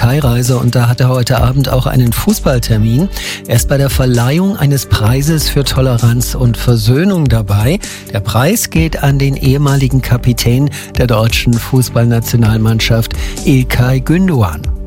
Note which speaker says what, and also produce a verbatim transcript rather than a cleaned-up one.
Speaker 1: Türkei-Reise und da hat er heute Abend auch einen Fußballtermin. Er ist bei der Verleihung eines Preises für Toleranz und Versöhnung dabei. Der Preis geht an den ehemaligen Kapitän der deutschen Fußballnationalmannschaft, İlkay Gündoğan.